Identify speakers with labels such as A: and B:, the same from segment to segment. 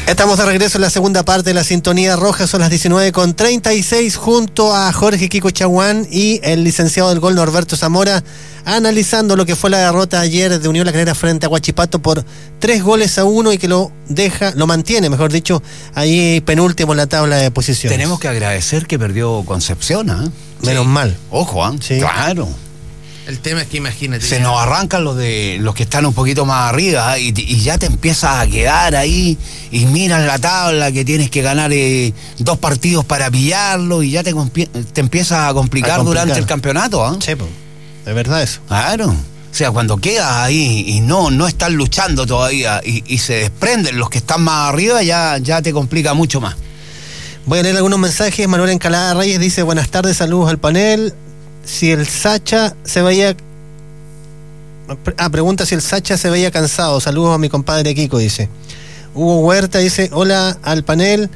A: Estamos de regreso en la segunda parte de la Sintonía Roja, son las 19:36, junto a Jorge Kiko Chaguán y el licenciado del gol Norberto Zamora, analizando lo que fue la derrota ayer de Unión La Calera frente a Huachipato por 3-1 y que lo mantiene, mejor dicho, ahí penúltimo en la tabla de posiciones.
B: Tenemos que agradecer que perdió Concepción, ¿eh?
A: Menos mal.
B: Ojo, ¿eh?
A: Sí.
B: Claro.
C: El tema es que imagínate.
B: Se nos arrancan los que están un poquito más arriba, ¿eh? y ya te empiezas a quedar ahí y miras la tabla que tienes que ganar 2 partidos para pillarlo y ya te empiezas a complicar durante el campeonato, ¿eh?
A: Sí, pues, de verdad eso.
B: Claro. O sea, cuando quedas ahí y no están luchando todavía y se desprenden los que están más arriba, ya te complica mucho más.
A: Voy a leer algunos mensajes. Manuel Encalada Reyes dice: buenas tardes, saludos al panel. Si el Sacha se veía... pregunta si el Sacha se veía cansado. Saludos a mi compadre Kiko, dice. Hugo Huerta dice: hola al panel.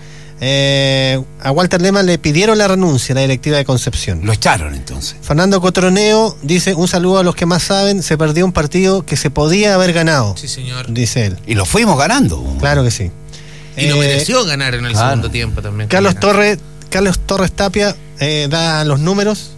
A: A Walter Lema le pidieron la renuncia a la directiva de Concepción.
B: Lo echaron entonces.
A: Fernando Cotroneo dice: un saludo a los que más saben, se perdió un partido que se podía haber ganado.
C: Sí, señor.
A: Dice él.
B: Y lo fuimos ganando.
A: Claro que sí.
C: Y lo mereció ganar en el segundo tiempo también.
A: Carlos Torres Tapia da los números.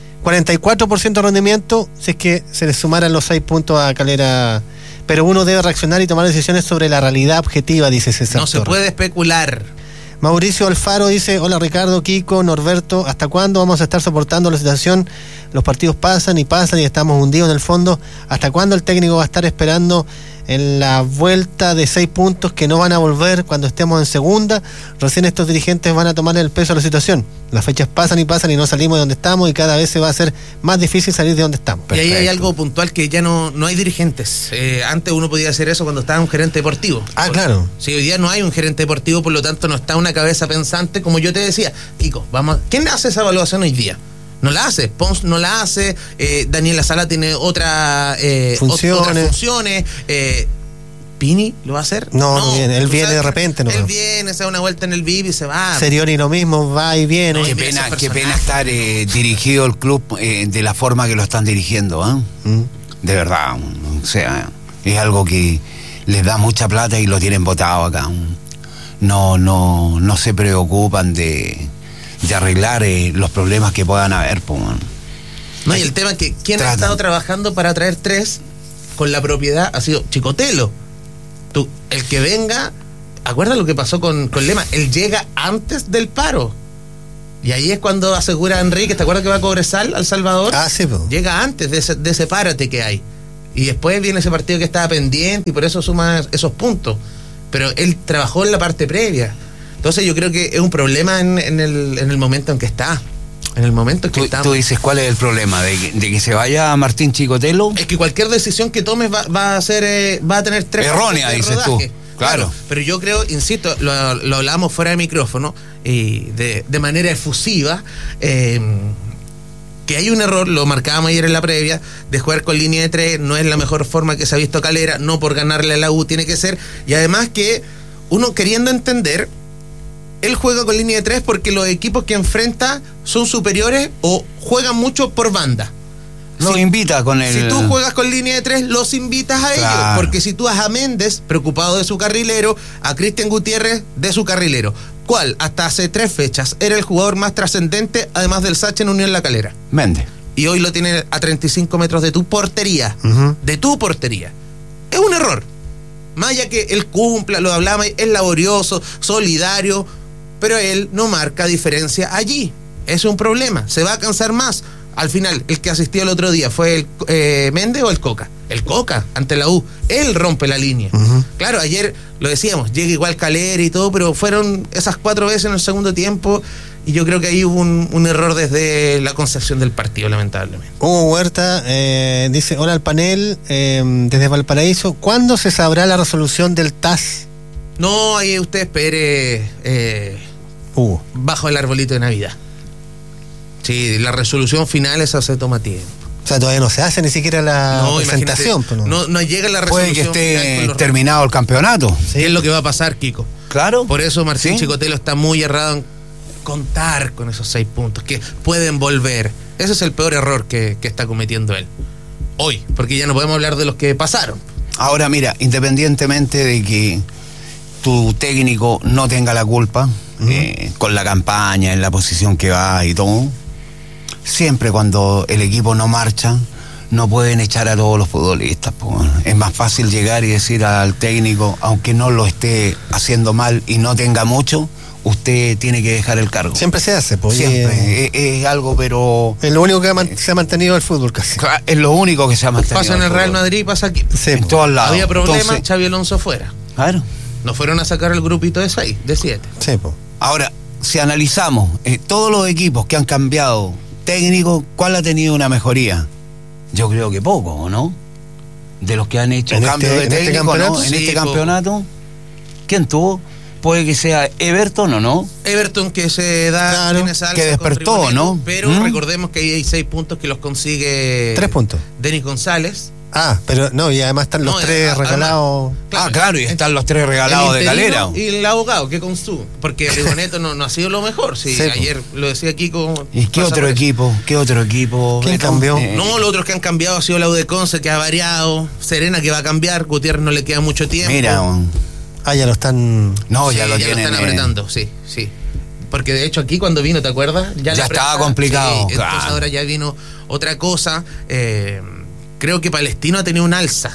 A: 44% de rendimiento si es que se le sumaran los 6 puntos a Calera, pero uno debe reaccionar y tomar decisiones sobre la realidad objetiva, dice César.
C: No se puede especular.
A: Mauricio Alfaro dice: hola Ricardo, Kiko, Norberto, ¿hasta cuándo vamos a estar soportando la situación? Los partidos pasan y estamos hundidos en el fondo. ¿Hasta cuándo el técnico va a estar esperando en la vuelta de 6 puntos que no van a volver cuando estemos en segunda? Recién estos dirigentes van a tomar el peso de la situación. Las fechas pasan y no salimos de donde estamos y cada vez se va a hacer más difícil salir de donde estamos.
C: Y ahí hay algo puntual, que ya no hay dirigentes. Antes uno podía hacer eso cuando estaba un gerente deportivo.
A: Claro.
C: Si hoy día no hay un gerente deportivo, por lo tanto no está una cabeza pensante, como yo te decía. Kiko, ¿quién hace esa evaluación hoy día? No la hace, Pons no la hace, Daniela Sala tiene otras funciones, ¿Pini lo va a hacer?
A: No viene, él viene de repente.
C: Él viene, se da una vuelta en el VIP y se va.
A: Serioni lo mismo, va y viene.
B: Qué pena estar dirigido el club de la forma que lo están dirigiendo, ¿eh? De verdad, o sea, es algo que les da mucha plata y lo tienen botado acá. No se preocupan de arreglar los problemas que puedan haber, pues.
C: No, y el tema es que quien ha estado trabajando para traer 3 con la propiedad ha sido Chicotelo. El que venga, acuérdate lo que pasó con Lema, él llega antes del paro. Y ahí es cuando asegura a Enrique, ¿te acuerdas que va a Cobresal al Salvador?
A: Sí, pues.
C: Llega antes de ese párate que hay. Y después viene ese partido que estaba pendiente y por eso suma esos puntos. Pero él trabajó en la parte previa. Entonces yo creo que es un problema en el momento en que está. En el momento en que estamos.
B: Tú dices, ¿cuál es el problema? ¿De que se vaya Martín Chicotelo?
C: Es que cualquier decisión que tomes va a tener 3
B: errónea, dices tú. Claro.
C: Pero yo creo, insisto, lo hablamos fuera de micrófono y de manera efusiva, que hay un error, lo marcábamos ayer en la previa, de jugar con línea de 3, no es la mejor forma que se ha visto Calera, no por ganarle a la U tiene que ser, y además que uno queriendo entender, él juega con línea de 3 porque los equipos que enfrenta son superiores o juegan mucho por banda.
B: Los invita con el...
C: Si tú juegas con línea de 3, los invitas a ellos. Porque si tú vas a Méndez, preocupado de su carrilero, a Cristian Gutiérrez, de su carrilero. ¿Cuál? Hasta hace 3 fechas era el jugador más trascendente, además del Sacha en Unión La Calera.
B: Méndez.
C: Y hoy lo tiene a 35 metros de tu portería. De tu portería. Es un error. Más allá que él cumpla, lo hablamos, es laborioso, solidario, pero él no marca diferencia allí. Es un problema. Se va a cansar más. Al final, el que asistió el otro día fue el Méndez o el Coca. El Coca, ante la U. Él rompe la línea. Claro, ayer lo decíamos, llega igual Calera y todo, pero fueron esas 4 veces en el segundo tiempo y yo creo que ahí hubo un error desde la concepción del partido, lamentablemente.
A: Hugo Huerta dice: hola al panel, desde Valparaíso, ¿cuándo se sabrá la resolución del TAS?
C: No, ahí usted espere bajo el arbolito de Navidad. Sí, la resolución final esa se toma tiempo.
A: O sea, todavía no se hace ni siquiera la presentación.
C: No llega la resolución.
B: Puede que esté terminado el campeonato.
C: ¿Sí? ¿Qué es lo que va a pasar, Kiko?
B: Claro.
C: Por eso Martín Chicotelo está muy errado en contar con esos 6 puntos, que pueden volver. Ese es el peor error que está cometiendo él. Hoy, porque ya no podemos hablar de los que pasaron.
B: Ahora, mira, independientemente de que tu técnico no tenga la culpa, con la campaña, en la posición que va y todo. Siempre cuando el equipo no marcha, no pueden echar a todos los futbolistas. Es más fácil llegar y decir al técnico, aunque no lo esté haciendo mal y no tenga mucho, usted tiene que dejar el cargo.
A: Siempre se hace, pues.
B: Siempre. Es algo, pero...
A: Es lo único que se ha mantenido el fútbol casi.
B: Es lo único que se ha mantenido.
C: Pasa en el Real Madrid, pasa aquí.
A: Sí,
B: en todos lados.
C: Había problemas,
B: Entonces,
C: Xabi Alonso fuera.
B: Claro.
C: Nos fueron a sacar el grupito de 6, de 7.
A: Sí, pues.
B: Ahora, si analizamos todos los equipos que han cambiado técnico, ¿cuál ha tenido una mejoría? Yo creo que poco, ¿o no? De los que han hecho cambios de técnico, ¿no? En este campeonato, ¿quién tuvo? Puede que sea Everton, ¿o no?
C: Everton, que se da,
A: claro,
C: tiene salsa
B: que despertó,
C: con Ribonetto,
B: ¿no?
C: Pero recordemos que hay 6 puntos que los consigue
A: 3 puntos.
C: Denis González.
A: Ah, pero no, y además están los 3 regalados.
B: Claro, y están los 3 regalados de Calera.
C: Y el abogado, ¿qué constú? Porque Ribonetto no ha sido lo mejor. Sí, ayer lo decía Kiko.
B: ¿Y qué otro equipo? ¿Qué otro equipo?
A: ¿Quién cambió?
C: No, los otros que han cambiado ha sido la U de Conce, que ha variado. Serena, que va a cambiar. Gutiérrez no le queda mucho tiempo.
B: Mira.
A: Ya lo están...
B: No,
C: sí,
B: ya lo tienen.
C: Están apretando, sí. Porque de hecho aquí cuando vino, ¿te acuerdas?
B: Ya estaba complicado.
C: Sí, entonces ahora ya vino otra cosa. Creo que Palestino ha tenido un alza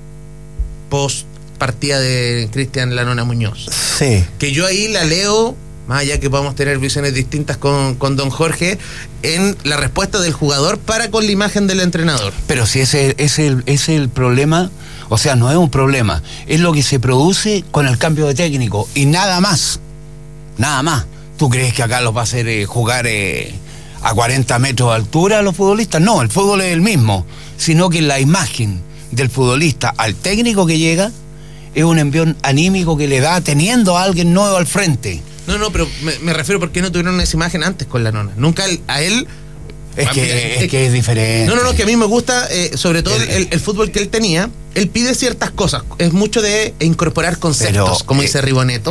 C: post partida de Cristian La Nona Muñoz.
A: Sí.
C: Que yo ahí la leo, más allá que podamos tener visiones distintas con don Jorge, en la respuesta del jugador para con la imagen del entrenador.
B: Pero si ese es el problema, o sea, no es un problema, es lo que se produce con el cambio de técnico y nada más. Nada más. ¿Tú crees que acá los va a hacer jugar a 40 metros de altura a los futbolistas? No, el fútbol es el mismo, sino que la imagen del futbolista al técnico que llega es un envión anímico que le da teniendo a alguien nuevo al frente.
C: No, pero me refiero porque no tuvieron esa imagen antes con La Nona. Nunca a él...
B: Es que es diferente.
C: No, que a mí me gusta, sobre todo el fútbol que él tenía. Él pide ciertas cosas. Es mucho de incorporar conceptos, como dice Ribonetto.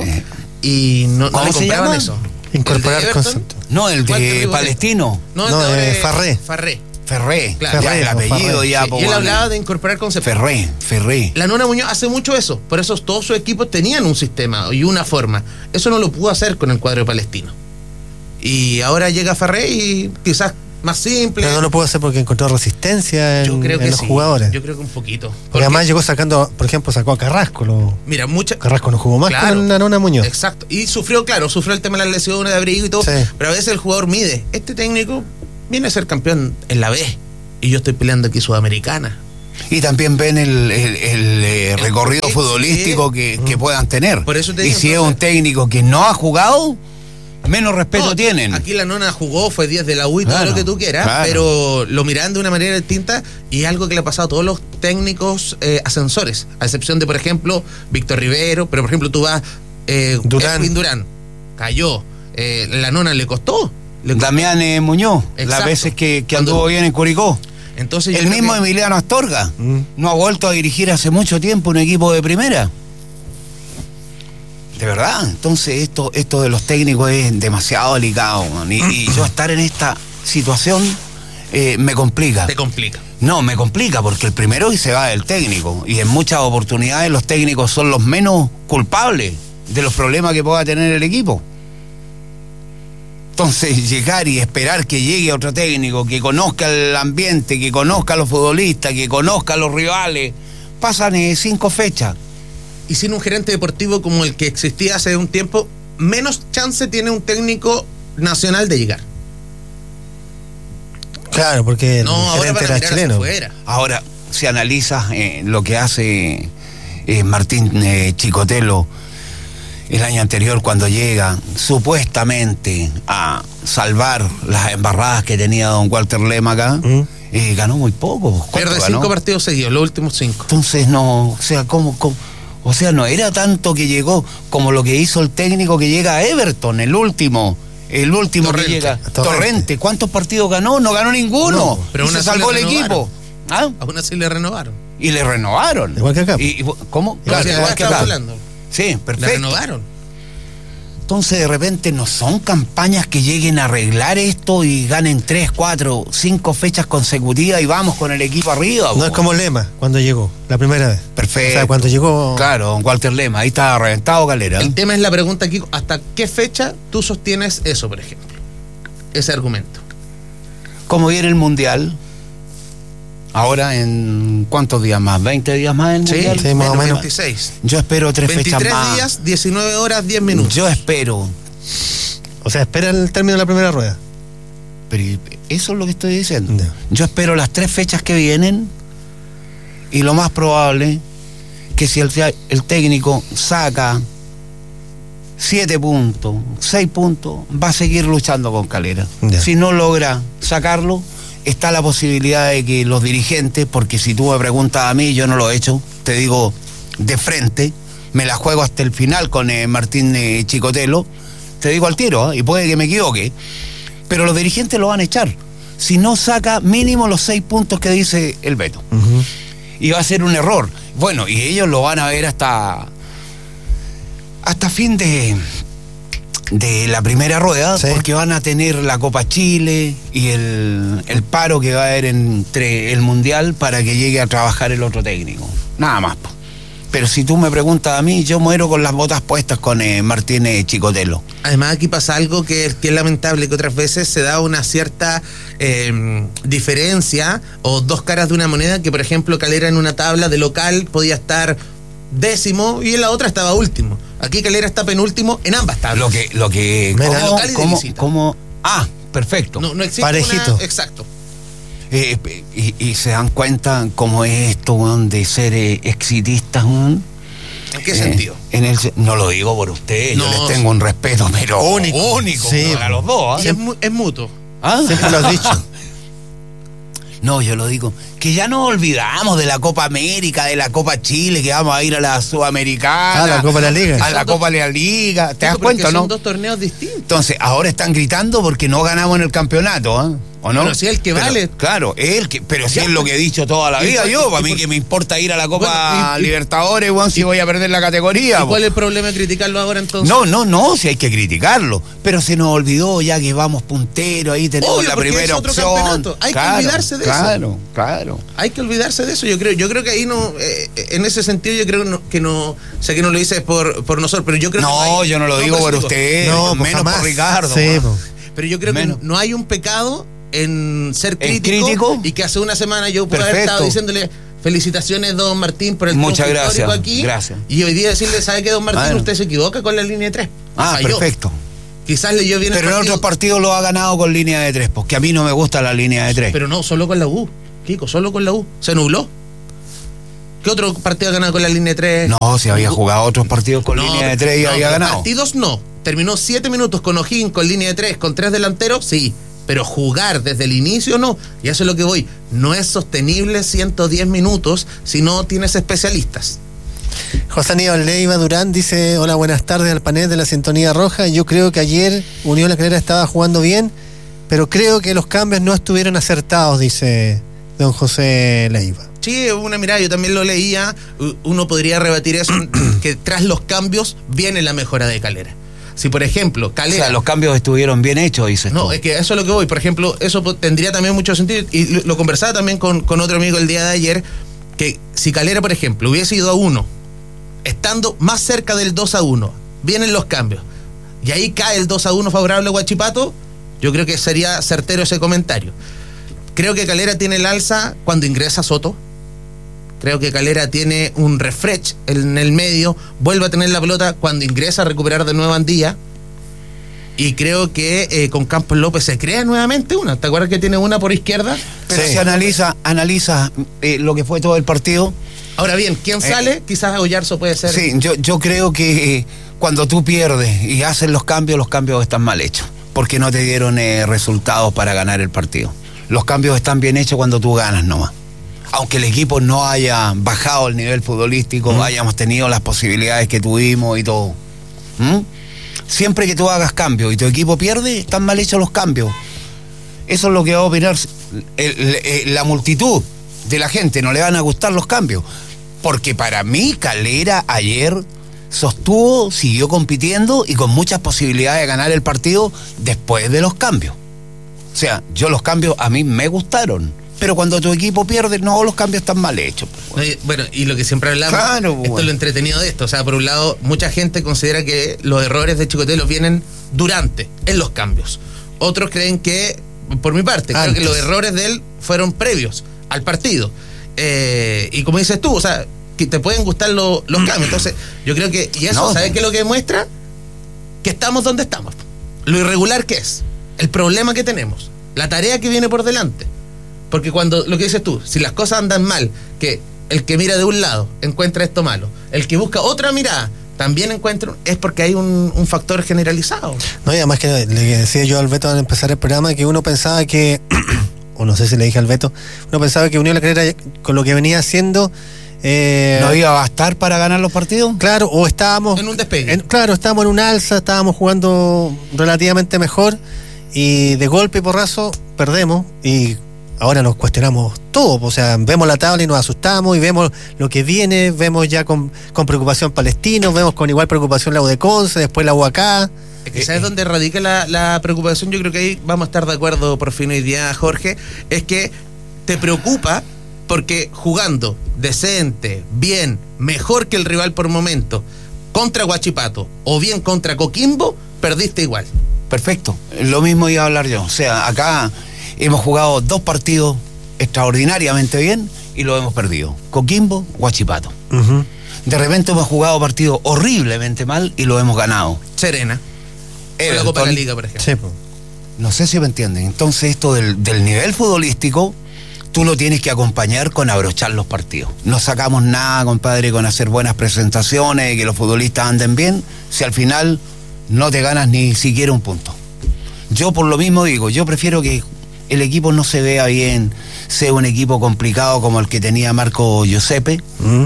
C: Y no le compraban eso.
A: Incorporar conceptos.
B: No, el de Palestino.
C: No,
A: de
C: Ferré.
B: Ferré,
C: claro.
B: ya el apellido
C: Ferré.
B: ya.
C: Sí, y él hablaba de incorporar conceptos.
B: Ferré.
C: La Nona Muñoz hace mucho eso. Por eso todos sus equipos tenían un sistema y una forma. Eso no lo pudo hacer con el cuadro de Palestino. Y ahora llega Ferré y quizás más simple.
A: Pero no lo pudo hacer porque encontró resistencia en los jugadores.
C: Yo creo que un poquito.
A: Porque además llegó sacando, por ejemplo, sacó a Carrasco.
C: Mira,
A: Carrasco no jugó más con la Nona Muñoz.
C: Exacto. Y sufrió el tema de las lesiones de abrigo y todo. Sí. Pero a veces el jugador mide. Este técnico viene a ser campeón en la B. Y yo estoy peleando aquí Sudamericana.
B: Y también ven el recorrido futbolístico que puedan tener.
C: Por eso te digo,
B: y si es un técnico que no ha jugado, menos respeto tienen.
C: Aquí la Nona jugó, fue 10 de la U y todo lo que tú quieras, pero lo miran de una manera distinta y es algo que le ha pasado a todos los técnicos ascensores, a excepción de, por ejemplo, Víctor Rivero, pero por ejemplo tú vas, Durán cayó, la Nona le costó.
B: Damián Muñoz,
C: exacto,
B: las veces que anduvo bien en Curicó.
C: Entonces
B: el mismo Emiliano Astorga no ha vuelto a dirigir hace mucho tiempo un equipo de primera. De verdad, entonces esto de los técnicos es demasiado delicado, y yo estar en esta situación me complica.
C: Te complica.
B: No, me complica porque el primero que se va es el técnico y en muchas oportunidades los técnicos son los menos culpables de los problemas que pueda tener el equipo. Entonces llegar y esperar que llegue otro técnico que conozca el ambiente, que conozca a los futbolistas, que conozca a los rivales, pasan 5 fechas.
C: Y sin un gerente deportivo como el que existía hace un tiempo, menos chance tiene un técnico nacional de llegar.
A: Claro, porque el gerente era chileno.
B: Ahora, si analizas lo que hace Martín Chicotelo el año anterior cuando llega supuestamente a salvar las embarradas que tenía don Walter Lema acá, ganó muy poco.
C: Pierde 5 partidos seguidos, los últimos 5.
B: Entonces no, o sea, ¿cómo? O sea, no era tanto que llegó como lo que hizo el técnico que llega a Everton, el último Torrente. Que llega. Torrente. ¿Cuántos partidos ganó? No ganó ninguno. No,
C: pero
B: se salvó el equipo.
C: Aún así le renovaron.
B: Y le renovaron.
A: Igual que acá.
B: ¿Cómo?
C: Claro, igual que acá.
B: Sí, perfecto.
C: Le renovaron.
B: Entonces de repente no son campañas que lleguen a arreglar esto y ganen 3, 4, 5 fechas consecutivas y vamos con el equipo arriba.
A: No es como Lema cuando llegó, la primera vez.
B: Perfecto.
A: O sea, cuando llegó...
B: Claro, Walter Lema, ahí estaba reventado Calera.
C: El tema es la pregunta aquí, ¿hasta qué fecha tú sostienes eso, por ejemplo? Ese argumento.
B: Como viene el Mundial, ahora en ¿cuántos días más? ¿20 días más el Mundial?
A: Sí, más o menos.
C: 26.
B: Yo espero 3 fechas más.
C: 23 días, 19 horas, 10 minutos.
B: Yo espero.
A: O sea, espera el término de la primera rueda.
B: Pero eso es lo que estoy diciendo.
A: No.
B: Yo espero las 3 fechas que vienen y lo más probable que si el técnico saca 7 puntos, 6 puntos, va a seguir luchando con Calera.
A: Ya.
B: Si no logra sacarlo, está la posibilidad de que los dirigentes, porque si tú me preguntas a mí, yo no lo he hecho, te digo de frente, me la juego hasta el final con Martín Chicotelo, te digo al tiro, y puede que me equivoque, pero los dirigentes lo van a echar si no saca mínimo los 6 puntos que dice el Beto.
A: Uh-huh.
B: Y va a ser un error. Bueno, y ellos lo van a ver hasta fin de la primera rueda,
A: sí,
B: porque van a tener la Copa Chile y el paro que va a haber entre el Mundial para que llegue a trabajar el otro técnico. Nada más. Pero si tú me preguntas a mí, yo muero con las botas puestas con Martín Chicotelo.
C: Además aquí pasa algo que es lamentable, que otras veces se da una cierta diferencia o dos caras de una moneda, que por ejemplo Calera en una tabla de local podía estar 10º y en la otra estaba último. Aquí Calera está penúltimo en ambas tablas.
B: Lo que ¿cómo? Ah, perfecto.
C: No existe
A: parejito.
C: Exacto.
B: Y se dan cuenta cómo es esto, weón, de ser exitistas, weón.
C: ¿En qué sentido?
B: No lo digo por ustedes,
C: No.
B: yo les tengo un respeto, pero único
A: Sí,
B: para los dos.
C: Y es mutuo.
B: ¿Ah?
A: Siempre lo has dicho.
B: No, yo lo digo, que ya nos olvidamos de la Copa América, de la Copa Chile, que vamos a ir a la Sudamericana.
A: Ah, la Copa de la Liga.
B: A la Copa de la Liga. ¿Te das
C: Porque
B: cuenta, no?
C: son dos torneos distintos.
B: Entonces, ahora están gritando porque no ganamos en el campeonato, ¿eh? ¿O no?
C: Pero si el que vale.
B: Claro, pero si
C: Ya,
B: es lo que he dicho toda la vida yo, para mí que me importa ir a la Copa
C: Bueno,
B: Libertadores, weón, si voy a perder la categoría.
C: ¿Y cuál es el problema de criticarlo ahora entonces?
B: No, si hay que criticarlo, pero se nos olvidó ya que vamos punteros, ahí tenemos
C: Obvio,
B: la
C: porque
B: primera
C: es otro
B: opción.
C: campeonato. Hay que olvidarse de eso.
B: Claro.
C: Hay que olvidarse de eso, yo creo que ahí no, en ese sentido yo creo que no, sé que no lo dices por nosotros, pero yo creo que
B: No, yo no lo digo por usted,
A: No, pues
B: menos
A: jamás.
B: por Ricardo.
A: Sí,
B: weón.
A: pues.
C: pero yo creo
B: Menos.
C: que no hay un pecado en ser
B: ¿En
C: crítico,
B: crítico?
C: y que hace una semana yo puedo haber
B: Perfecto.
C: estado diciéndole felicitaciones don Martín por el
B: Muchas
C: triunfo histórico
B: gracias,
C: aquí,
B: gracias.
C: y hoy día decirle, ¿sabe qué, don Martín?
B: Bueno.
C: Usted se equivoca con la línea de 3.
B: Perfecto.
C: Quizás leyó bien
B: Pero
C: el
B: en
C: partido,
B: otros partidos lo ha ganado con línea de 3, porque a mí no me gusta la línea de 3.
C: pero no, solo con la U, Kiko, solo con la U. Se nubló. ¿Qué otro partido ha ganado con la línea de 3?
B: No, si había jugado otros partidos con línea de 3 y había ganado.
C: Partidos no. Terminó 7 minutos con O'Higgins con línea de 3, con 3 delanteros, sí. Pero jugar desde el inicio no. Y eso es lo que voy. No es sostenible 110 minutos si no tienes especialistas.
A: José Aníbal Leiva Durán dice: hola, buenas tardes al panel de la Sintonía Roja. Yo creo que ayer Unión La Calera estaba jugando bien, pero creo que los cambios no estuvieron acertados, dice don José Leiva.
C: Sí, una mirada, yo también lo leía. Uno podría rebatir eso, que tras los cambios viene la mejora de Calera. Si por ejemplo, Calera...
B: O sea, los cambios estuvieron bien hechos, dices tú.
C: No, es que eso es lo que voy. Por ejemplo, eso tendría también mucho sentido. Y lo conversaba también con otro amigo el día de ayer, que si Calera, por ejemplo, hubiese ido a 1, estando más cerca del 2-1, vienen los cambios, y ahí cae el 2-1 favorable a Huachipato, yo creo que sería certero ese comentario. Creo que Calera tiene el alza cuando ingresa Soto. Creo que Calera tiene un refresh en el medio, vuelve a tener la pelota cuando ingresa a recuperar de nuevo Andía. Y creo que con Campos López se crea nuevamente una. ¿Te acuerdas que tiene una por izquierda?
B: Pero
A: Sí.
B: si analiza lo que fue todo el partido.
C: Ahora bien, ¿quién sale? Quizás Oyarzo puede ser.
B: Sí, yo creo que cuando tú pierdes y haces los cambios están mal hechos, porque no te dieron resultados para ganar el partido. Los cambios están bien hechos cuando tú ganas nomás. Aunque el equipo no haya bajado el nivel futbolístico, hayamos tenido las posibilidades que tuvimos y todo. Siempre que tú hagas cambios y tu equipo pierde, están mal hechos los cambios. Eso es lo que va a opinar la multitud de la gente. No le van a gustar los cambios. Porque para mí, Calera ayer sostuvo, siguió compitiendo y con muchas posibilidades de ganar el partido después de los cambios. O sea, los cambios a mí me gustaron, pero cuando tu equipo pierde, no, los cambios están mal hechos.
C: Bueno, y lo que siempre hablamos,
B: claro,
C: esto es lo entretenido de esto. O sea, por un lado, mucha gente considera que los errores de Chicotelo vienen en los cambios. Otros creen que, por mi parte, creo que los errores de él fueron previos al partido. Y como dices tú, o sea, que te pueden gustar los cambios. Entonces, yo creo que, y eso, ¿sabes qué es lo que demuestra? Que estamos donde estamos. Lo irregular que es, el problema que tenemos, la tarea que viene por delante. Porque cuando, lo que dices tú, si las cosas andan mal, que el que mira de un lado encuentra esto malo, el que busca otra mirada también encuentra, es porque hay un factor generalizado.
A: No, y además que le decía yo al Beto al empezar el programa que uno pensaba que, o no sé si le dije al Beto, uno pensaba que Unión La Calera, con lo que venía haciendo,
B: ¿no iba a bastar para ganar los partidos?
A: Claro, o estábamos
C: en un despegue.
A: Estábamos en un alza, estábamos jugando relativamente mejor y de golpe y porrazo perdemos y ahora nos cuestionamos todo. O sea, vemos la tabla y nos asustamos y vemos lo que viene, vemos ya con preocupación Palestino, vemos con igual preocupación la U de Conce, después la U acá.
C: Es que ¿sabes dónde radica la preocupación? Yo creo que ahí vamos a estar de acuerdo por fin hoy día, Jorge. Es que te preocupa porque jugando decente, bien, mejor que el rival por momento, contra Huachipato o bien contra Coquimbo, perdiste igual.
B: Perfecto, lo mismo iba a hablar yo. O sea, acá hemos jugado 2 partidos extraordinariamente bien y lo hemos perdido. Coquimbo, Huachipato.
A: Uh-huh.
B: De repente hemos jugado partidos horriblemente mal y lo hemos ganado.
C: Serena. La Copa de la Liga, por ejemplo.
A: Sí, pues.
B: No sé si me entienden. Entonces esto del nivel futbolístico, tú lo tienes que acompañar con abrochar los partidos. No sacamos nada, compadre, con hacer buenas presentaciones y que los futbolistas anden bien, si al final no te ganas ni siquiera un punto. Yo por lo mismo digo, yo prefiero que el equipo no se vea bien, sea un equipo complicado como el que tenía Marco Giuseppe,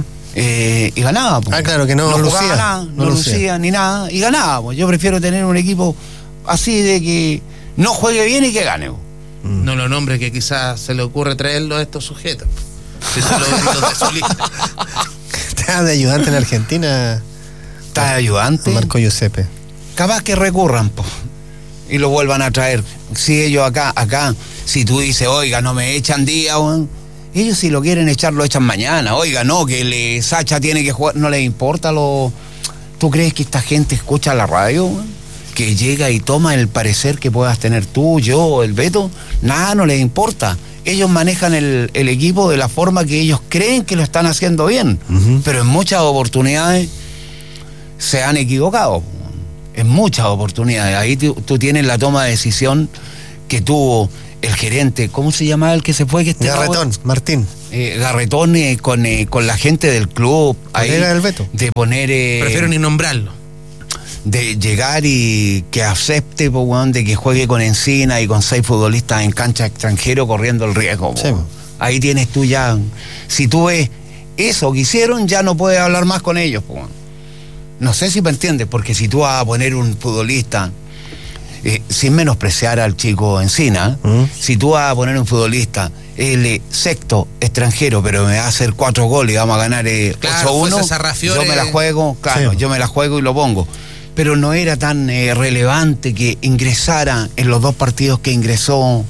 B: y ganaba. Pues.
A: Claro, que no
B: lucía nada, no lucía ni nada, y ganaba. Pues. Yo prefiero tener un equipo así de que no juegue bien y que gane.
C: No lo nombre, que quizás se le ocurre traerlo a estos sujetos. Si se lo de solista.
A: Está de ayudante en Argentina.
B: Está de ayudante.
A: Marco Giuseppe.
B: Capaz que recurran, po, y lo vuelvan a traer. Si ellos acá, si tú dices, oiga, no me echan día, ellos si lo quieren echar, lo echan mañana. Oiga, no, que Sacha tiene que jugar, no les importa lo... ¿Tú crees que esta gente escucha la radio, que llega y toma el parecer que puedas tener tú, yo, el Beto? Nada, no les importa. Ellos manejan el equipo de la forma que ellos creen que lo están haciendo bien.
A: Uh-huh.
B: Pero en muchas oportunidades se han equivocado. En muchas oportunidades. Ahí tú tienes la toma de decisión que tuvo el gerente, ¿cómo se llamaba el que se fue?
A: Garretón, Martín.
B: Garretón con la gente del club. Ahí,
A: del Beto.
B: De poner...
C: Prefiero ni nombrarlo.
B: De llegar y que acepte, de que juegue con Encina y con 6 futbolistas en cancha extranjero corriendo el riesgo.
A: Sí.
B: Ahí tienes tú ya... Si tú ves eso que hicieron, ya no puedes hablar más con ellos. No sé si me entiendes, porque si tú vas a poner un futbolista, sin menospreciar al chico Encina, si tú vas a poner un futbolista, el sexto extranjero, pero me va a hacer 4 goles y vamos a ganar 8-1, yo me la juego, claro, sí. Yo me la juego y lo pongo. Pero no era tan relevante que ingresara en los 2 partidos que ingresó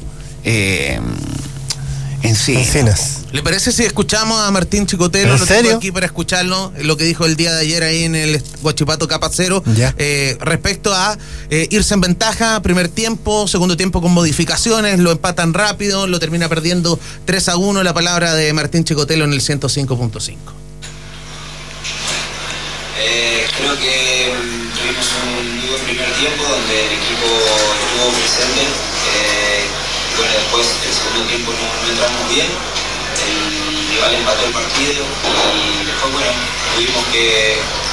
B: Encinas.
C: ¿Le parece si escuchamos a Martín Chicotelo?
A: ¿En serio?
C: Aquí para escucharlo, lo que dijo el día de ayer ahí en el Huachipato Capa Cero, respecto a irse en ventaja, primer tiempo, segundo tiempo con modificaciones, lo empatan rápido, lo termina perdiendo 3-1, la palabra de Martín Chicotelo en el 105.5.
D: Creo que tuvimos un muy buen primer tiempo donde el equipo estuvo presente. Bueno, después el segundo tiempo no entramos bien, el rival empató el partido y después, bueno, tuvimos que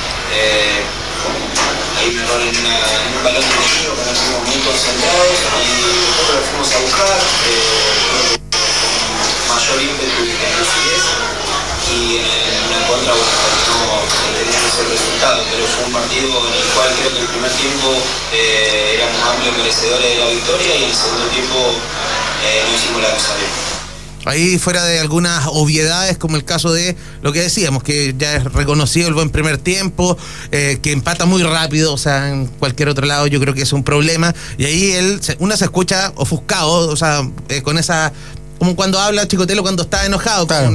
D: hay un error en un balón dirigido que no estuvimos muy concentrados y después lo fuimos a buscar con mayor ímpetu y lucidez y en una contra, bueno, no teníamos el resultado, pero fue un partido en el cual creo que el primer tiempo éramos amplios merecedores de la victoria y el segundo tiempo no hicimos la cosa bien.
C: Ahí fuera de algunas obviedades, como el caso de lo que decíamos, que ya es reconocido el buen primer tiempo, que empata muy rápido, o sea, en cualquier otro lado yo creo que es un problema, y ahí uno se escucha ofuscado, o sea, con esa, como cuando habla Chicotelo cuando está enojado, claro,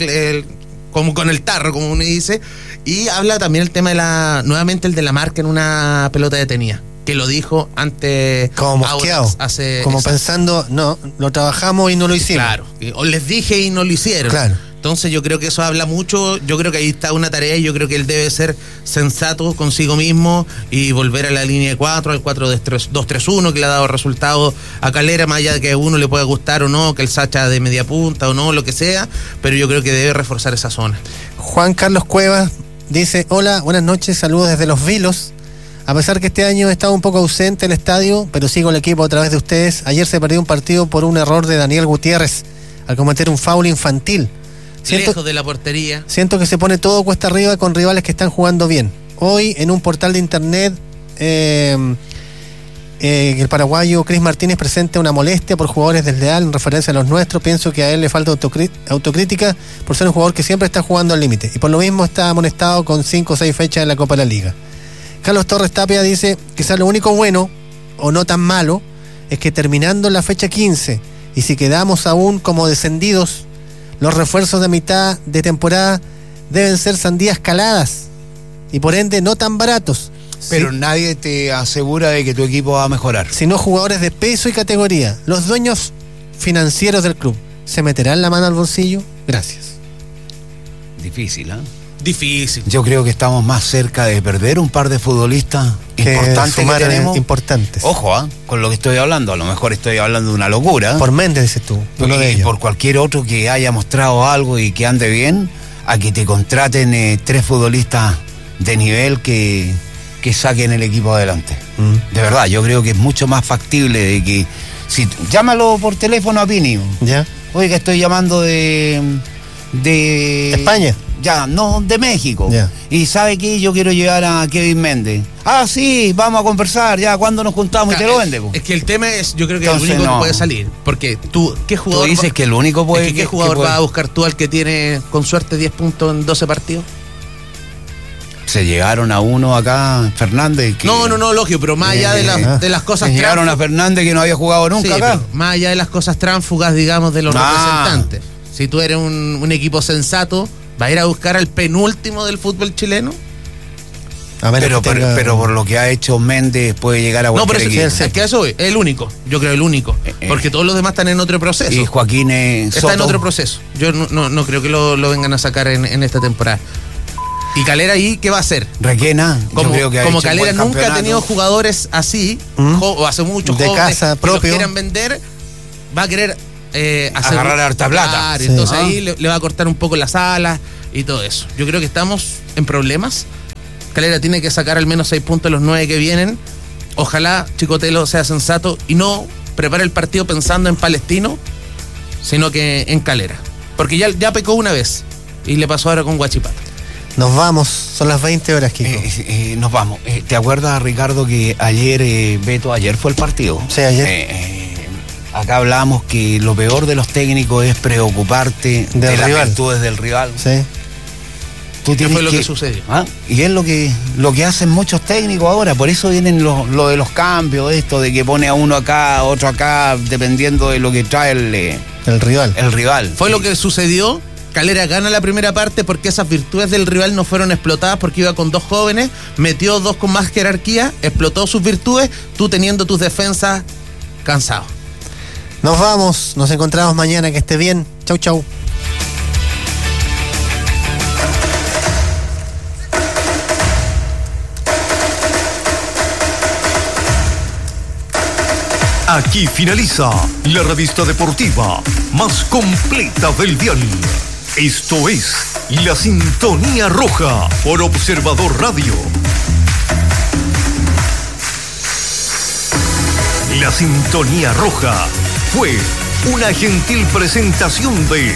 C: como con el tarro, como uno dice, y habla también el tema de nuevamente el de la marca en una pelota detenida, que lo dijo antes,
A: como mosqueado, como pensando, no, lo trabajamos y no lo hicimos.
C: Claro, o les dije y no lo hicieron.
A: Claro.
C: Entonces yo creo que eso habla mucho, yo creo que ahí está una tarea y yo creo que él debe ser sensato consigo mismo y volver a la línea de 4, al 4-2-3-1, que le ha dado resultados a Calera, más allá de que a uno le pueda gustar o no, que el Sacha de media punta o no, lo que sea, pero yo creo que debe reforzar esa zona.
A: Juan Carlos Cuevas dice, hola, buenas noches, saludos desde Los Vilos. A pesar que este año he estado un poco ausente el estadio, pero sigo el equipo a través de ustedes. Ayer se perdió un partido por un error de Daniel Gutiérrez al cometer un foul infantil.
C: Lejos de la portería.
A: Siento que se pone todo cuesta arriba con rivales que están jugando bien. Hoy en un portal de internet el paraguayo Cris Martínez presenta una molestia por jugadores desleales en referencia a los nuestros. Pienso que a él le falta autocrítica por ser un jugador que siempre está jugando al límite y por lo mismo está amonestado con 5 o 6 fechas en la Copa de la Liga. Carlos Torres Tapia dice, quizás lo único bueno, o no tan malo, es que terminando la fecha 15, y si quedamos aún como descendidos, los refuerzos de mitad de temporada deben ser sandías caladas, y por ende no tan baratos.
B: Pero nadie te asegura de que tu equipo va a mejorar.
A: Sino jugadores de peso y categoría. Los dueños financieros del club, ¿se meterán la mano al bolsillo? Gracias.
B: Difícil, ¿eh?
C: Difícil.
B: Yo creo que estamos más cerca de perder un par de futbolistas importantes que tenemos.
A: Importantes.
B: Ojo, con lo que estoy hablando, a lo mejor estoy hablando de una locura.
A: Por Méndez, dices tú, uno de ellos.
B: Por cualquier otro que haya mostrado algo y que ande bien, a que te contraten 3 futbolistas de nivel que saquen el equipo adelante. De verdad, yo creo que es mucho más factible de que llámalo por teléfono a Pini.
A: Ya.
B: Oiga, estoy llamando de
A: España.
B: Ya, no, de México.
A: Yeah.
B: Y ¿sabe qué? Yo quiero llevar a Kevin Méndez. Ah, sí, vamos a conversar, ya, ¿cuándo nos juntamos y te lo vende?
C: Es que el tema es, yo creo que entonces, el único que puede salir. Porque ¿qué jugador?
B: Tú dices que el único puede...
C: Es que ¿qué jugador vas a buscar tú al que tiene, con suerte, 10 puntos en 12 partidos?
B: Se llegaron a uno acá, Fernández. Que,
C: no, lógico, pero más allá de las cosas
B: se llegaron a Fernández que no había jugado nunca, sí, acá.
C: Más allá de las cosas tránsfugas, digamos, de los representantes. Si tú eres un equipo sensato, ¿va a ir a buscar al penúltimo del fútbol chileno?
B: Pero por lo que ha hecho Méndez puede llegar a cualquier equipo.
C: Es que eso es el único, yo creo el único, porque todos los demás están en otro proceso.
B: Y Joaquín Soto
C: está en otro proceso. Yo no creo que lo vengan a sacar en esta temporada. ¿Y Calera ahí qué va a hacer?
B: Requena,
C: como Calera nunca
B: campeonato.
C: Ha tenido jugadores así, o hace muchos
A: de
C: jóvenes
A: casa propio,
C: que los quieran vender, va a querer
B: agarrar harta plata.
C: Sí. Entonces ahí le va a cortar un poco las alas y todo eso. Yo creo que estamos en problemas. Calera tiene que sacar al menos 6 puntos de los 9 que vienen. Ojalá Chicotelo sea sensato y no prepare el partido pensando en Palestino, sino que en Calera. Porque ya pecó una vez y le pasó ahora con Huachipato.
A: Nos vamos, son las 20 horas, Kiko.
B: Nos vamos. ¿Te acuerdas, Ricardo, que ayer, Beto, ayer fue el partido?
A: Sí, ayer.
B: Acá hablamos que lo peor de los técnicos es preocuparte de las virtudes del rival.
A: Sí.
C: ¿Qué fue lo que sucedió?
B: Y es lo que hacen muchos técnicos ahora. Por eso vienen lo de los cambios, esto de que pone a uno acá, otro acá, dependiendo de lo que trae
A: el rival.
B: El rival.
C: Fue lo que sucedió. Calera gana la primera parte porque esas virtudes del rival no fueron explotadas, porque iba con 2 jóvenes, metió 2 con más jerarquía, explotó sus virtudes, tú teniendo tus defensas cansados.
A: Nos vamos, nos encontramos mañana, que esté bien. Chau, chau.
E: Aquí finaliza la revista deportiva más completa del dial. Esto es La Sintonía Roja por Observador Radio. La Sintonía Roja fue una gentil presentación de...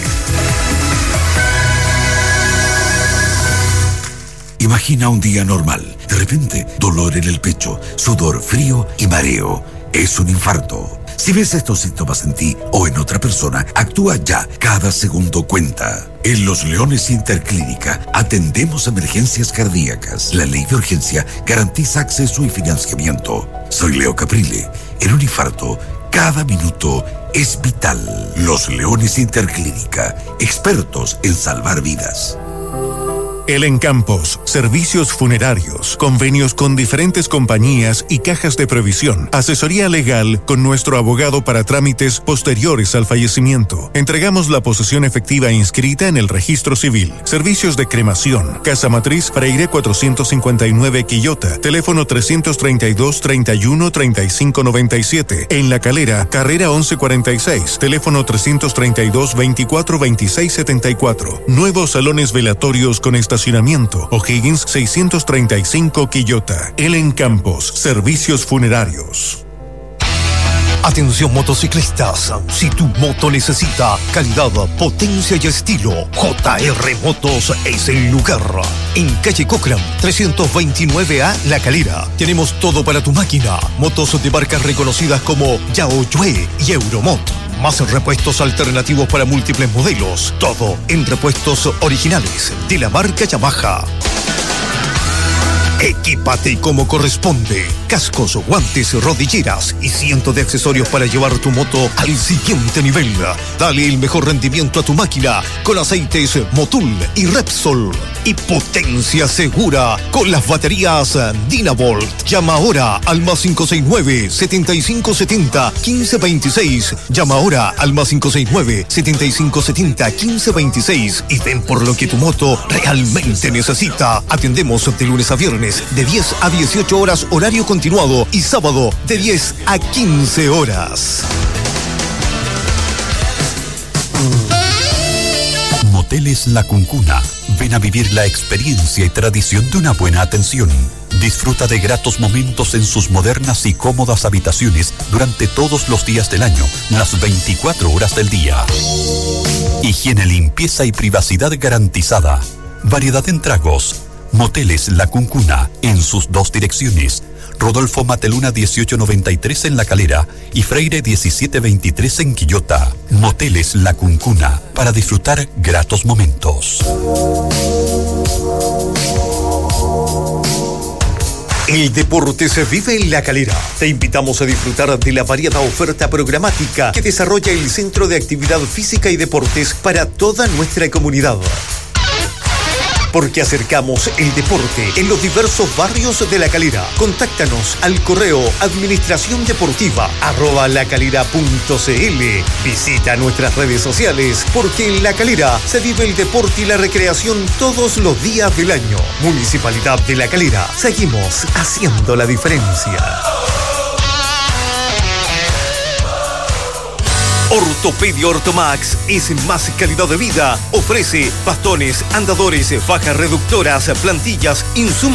F: Imagina un día normal. De repente, dolor en el pecho, sudor frío y mareo. Es un infarto. Si ves estos síntomas en ti o en otra persona, actúa ya. Cada segundo cuenta. En Los Leones Interclínica atendemos emergencias cardíacas. La ley de urgencia garantiza acceso y financiamiento. Soy Leo Caprile. En un infarto, cada minuto es vital. Los Leones Interclínica, expertos en salvar vidas.
G: El Encampos, servicios funerarios, convenios con diferentes compañías y cajas de previsión, asesoría legal con nuestro abogado para trámites posteriores al fallecimiento. Entregamos la posesión efectiva inscrita en el registro civil. Servicios de cremación, Casa Matriz, Freire 459 Quillota, teléfono 332-31-3597. En La Calera, carrera 1146, teléfono 332-24-2674. Nuevos salones velatorios con estacionamiento. O'Higgins 635 Quillota. El Encampos, servicios funerarios.
E: Atención motociclistas, si tu moto necesita calidad, potencia y estilo, JR Motos es el lugar. En calle Cochran, 329A La Calera, tenemos todo para tu máquina. Motos de marcas reconocidas como Yaoyue y Euromot. Más repuestos alternativos para múltiples modelos. Todo en repuestos originales de la marca Yamaha. Equípate como corresponde. Cascos, guantes, rodilleras y cientos de accesorios para llevar tu moto al siguiente nivel. Dale el mejor rendimiento a tu máquina con aceites Motul y Repsol. Y potencia segura con las baterías Dynavolt. Llama ahora al más 569-7570-1526. Llama ahora al más 569-7570-1526 y ven por lo que tu moto realmente necesita. Atendemos de lunes a viernes de 10 a 18 horas horario continuado y sábado de 10 a 15 horas.
F: Moteles La Cuncuna. Ven a vivir la experiencia y tradición de una buena atención. Disfruta de gratos momentos en sus modernas y cómodas habitaciones durante todos los días del año, las 24 horas del día. Higiene, limpieza y privacidad garantizada. Variedad en tragos. Moteles La Cuncuna, en sus dos direcciones. Rodolfo Mateluna 1893 en La Calera y Freire 1723 en Quillota. Moteles La Cuncuna, para disfrutar gratos momentos.
E: El deporte se vive en La Calera. Te invitamos a disfrutar de la variada oferta programática que desarrolla el Centro de Actividad Física y Deportes para toda nuestra comunidad. Porque acercamos el deporte en los diversos barrios de La Calera. Contáctanos al correo administraciondeportiva@lacalera.cl. Visita nuestras redes sociales, porque en La Calera se vive el deporte y la recreación todos los días del año. Municipalidad de La Calera. Seguimos haciendo la diferencia. Ortopedia Ortomax es más calidad de vida. Ofrece bastones, andadores, fajas reductoras, plantillas, insumos